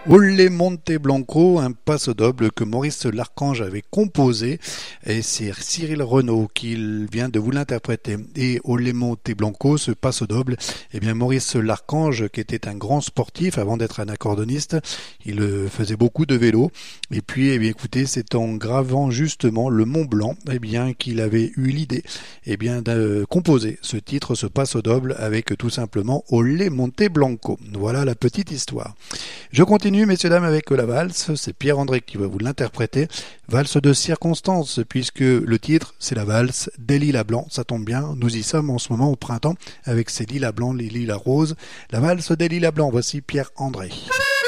Olé Monte Blanco, un passo doble que Maurice Larchange avait composé, et c'est Cyril Renaud qui vient de vous l'interpréter. Et Olé Monte Blanco, ce passo doble, eh bien Maurice Larchange, qui était un grand sportif avant d'être un accordoniste, il faisait beaucoup de vélo, et puis eh bien écoutez, c'est en gravant justement le Mont Blanc, eh bien qu'il avait eu l'idée, eh bien de composer ce titre, ce passo doble, avec tout simplement Olé Monte Blanco. Voilà la petite histoire. Je continue, messieurs, dames, avec la valse. C'est Pierre-André qui va vous l'interpréter. Valse de circonstance, puisque le titre, c'est la valse des lilas blancs. Ça tombe bien, nous y sommes en ce moment au printemps, avec ces lilas blancs, les lilas roses. La valse des lilas blancs, voici Pierre-André.